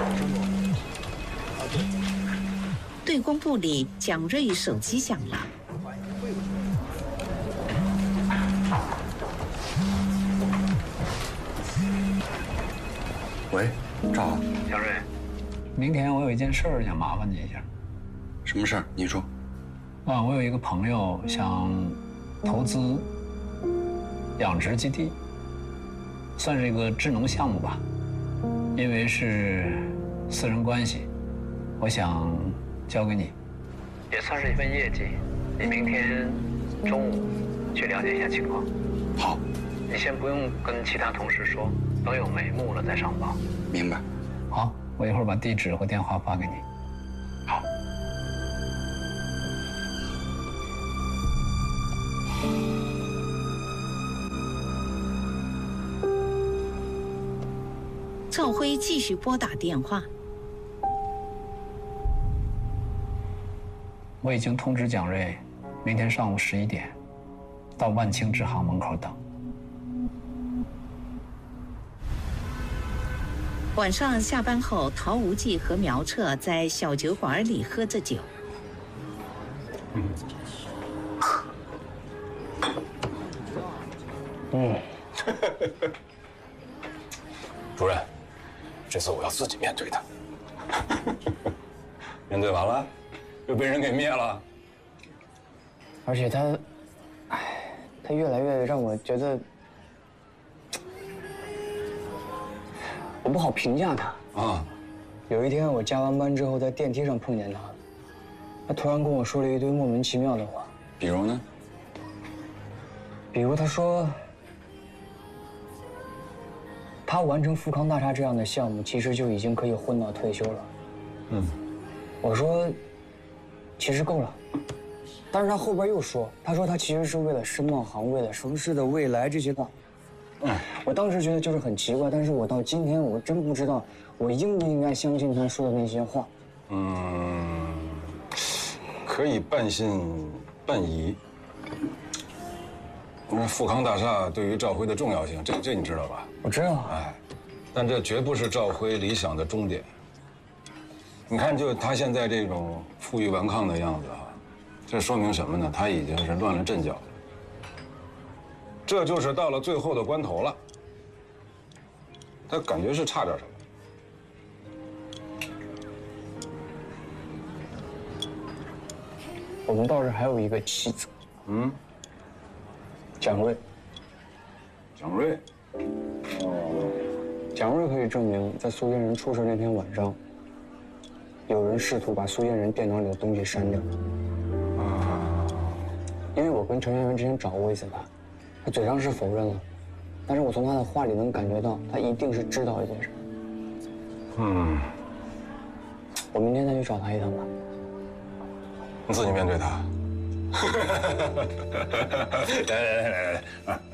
对公部里，蒋瑞手机响了。 喂，赵蒋瑞，明天我有一件事儿想麻烦你一下。 什么事儿？你说。 我有一个朋友想投资养殖基地，算是一个智能项目吧。因为是私人关系，我想交给你，也算是一份业绩。你明天中午去了解一下情况。 好， 你先不用跟其他同事说，等有眉目了再上报。 明白。 好，我一会儿把地址和电话发给你。 好。 赵辉继续拨打电话。 我已经通知蒋瑞，明天上午11点，到万清支行门口等。 晚上下班后，陶无忌和苗彻在小酒馆里喝着酒。 主任，这次我要自己面对他。面对完了，又被人给灭了。 而且他越来越让我觉得，我不好评价他啊。有一天我加完班之后，在电梯上碰见他，他突然跟我说了一堆莫名其妙的话。 比如呢？ 比如他说，他完成富康大厦这样的项目，其实就已经可以混到退休了。我说，其实够了。但是他后边又说，他说他其实是为了世贸行、为了城市的未来这些话。我当时觉得就是很奇怪，但是我到今天我真不知道我应不应该相信他说的那些话。 可以半信半疑。那富康大厦对于赵辉的重要性，这你知道吧？ 我知道。 但这绝不是赵辉理想的终点。你看，就他现在这种负隅顽抗的样子啊，这说明什么呢？他已经是乱了阵脚了。这就是到了最后的关头了，他感觉是差点什么。 我们倒是还有一个棋子。蒋瑞。 蒋瑞。 蒋瑞可以证明，在苏嫣人出事那天晚上，有人试图把苏嫣人电脑里的东西删掉。因为我跟程媛媛之前找过一次他嘴上是否认了，但是我从他的话里能感觉到，他一定是知道一些什么。我明天再去找他一趟吧。 你自己面对他。来，